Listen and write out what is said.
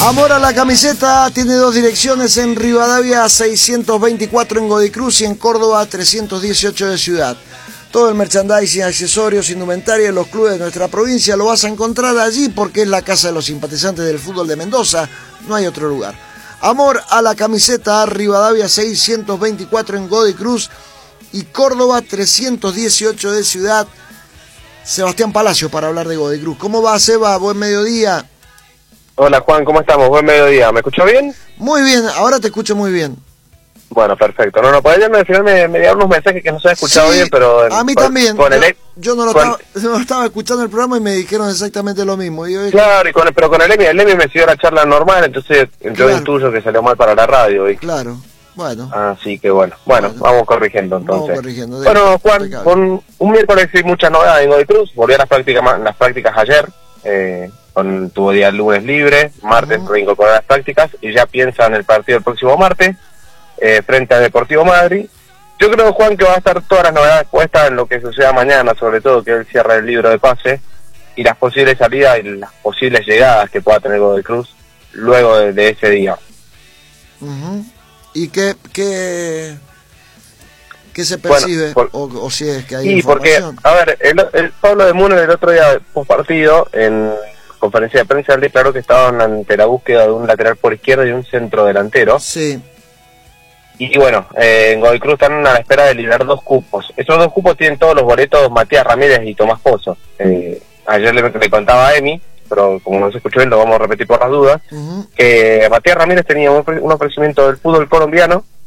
Amor a la camiseta tiene dos direcciones, en Rivadavia 624 en Godoy Cruz y en Córdoba 318 de Ciudad. Todo el merchandising, accesorios, indumentaria de los clubes de nuestra provincia lo vas a encontrar allí porque es la casa de los simpatizantes del fútbol de Mendoza, no hay otro lugar. Amor a la camiseta, Rivadavia 624 en Godoy Cruz y Córdoba 318 de Ciudad. Sebastián Palacio para hablar de Godoy Cruz. ¿Cómo va, Seba? Buen mediodía. Hola Juan, ¿cómo estamos? Buen mediodía. ¿Me escuchó bien? Muy bien, ahora te escucho muy bien. Bueno, perfecto. No, por ayer al final me dieron unos mensajes que no se han escuchado bien, pero... a mí también. Yo no estaba escuchando el programa y me dijeron exactamente lo mismo. Claro, pero con el Emi me siguió la charla normal, entonces yo intuyo que salió mal para la radio. Claro, bueno. Así que bueno, vamos corrigiendo entonces. Vamos corrigiendo. Bueno, Juan, con un miércoles y muchas novedades en Godoy Cruz. Volví a las prácticas ayer. Tuvo día lunes libre, martes reincorporó las prácticas y ya piensa en el partido el próximo martes frente al Deportivo Madrid. Yo creo, Juan, que va a estar todas las novedades puestas en lo que suceda mañana, sobre todo que él cierre el libro de pase y las posibles salidas y las posibles llegadas que pueda tener Godoy Cruz luego de ese día. ¿Y qué se percibe? Bueno, o si es que hay información. Porque, a ver, el Pablo de Múnera el otro día post partido en conferencia de prensa, él declaró que estaban ante la búsqueda de un lateral por izquierda y un centro delantero. Sí. Y bueno, en Godoy Cruz están a la espera de liberar 2 cupos. Esos 2 cupos tienen todos los boletos Matías Ramírez y Tomás Pozo. Ayer le contaba a Emi, pero como no se escuchó bien lo vamos a repetir por las dudas, que Matías Ramírez tenía un ofrecimiento del fútbol colombiano